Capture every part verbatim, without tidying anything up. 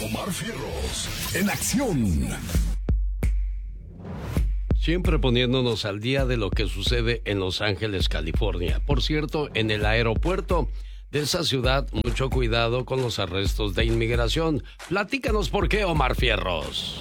Omar Fierros, en acción. Siempre poniéndonos al día de lo que sucede en Los Ángeles, California. Por cierto, en el aeropuerto de esa ciudad, mucho cuidado con los arrestos de inmigración. Platícanos por qué, Omar Fierros.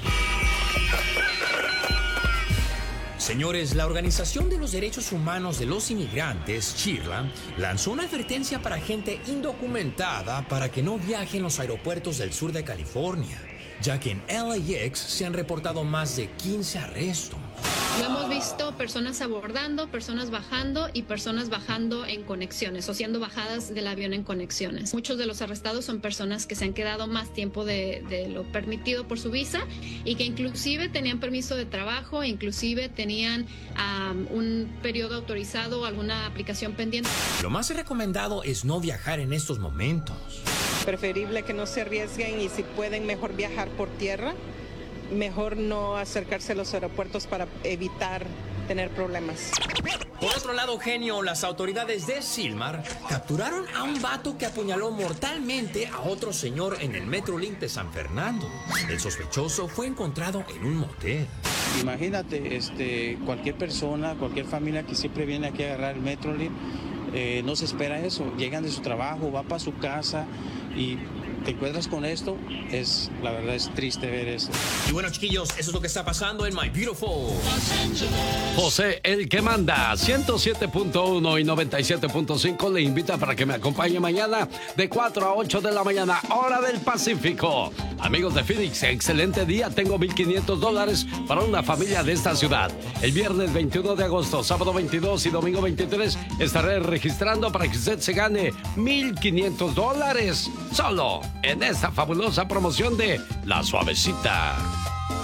Señores, la Organización de los Derechos Humanos de los Inmigrantes, CHIRLA, lanzó una advertencia para gente indocumentada para que no viaje en los aeropuertos del sur de California, ya que en L A X se han reportado más de quince arrestos. Lo hemos visto personas abordando, personas bajando y personas bajando en conexiones o siendo bajadas del avión en conexiones. Muchos de los arrestados son personas que se han quedado más tiempo de, de lo permitido por su visa y que inclusive tenían permiso de trabajo, e inclusive tenían um, un periodo autorizado o alguna aplicación pendiente. Lo más recomendado es no viajar en estos momentos. Preferible que no se arriesguen y si pueden mejor viajar por tierra. Mejor no acercarse a los aeropuertos para evitar tener problemas. Por otro lado, genio, las autoridades de Sylmar capturaron a un vato que apuñaló mortalmente a otro señor en el Metrolink de San Fernando. El sospechoso fue encontrado en un motel. Imagínate, este, cualquier persona, cualquier familia que siempre viene aquí a agarrar el Metrolink, eh, no se espera eso. Llegan de su trabajo, va para su casa y te encuentras con esto, es, la verdad es triste ver eso. Y bueno, chiquillos, eso es lo que está pasando en My Beautiful José, el que manda, ciento siete punto uno y noventa y siete punto cinco, le invita para que me acompañe mañana de cuatro a ocho de la mañana, hora del Pacífico. Amigos de Phoenix, excelente día, tengo mil quinientos dólares para una familia de esta ciudad. El viernes veintiuno de agosto, sábado veintidós y domingo veintitrés estaré registrando para que usted se gane mil quinientos dólares, solo en esta fabulosa promoción de La Suavecita.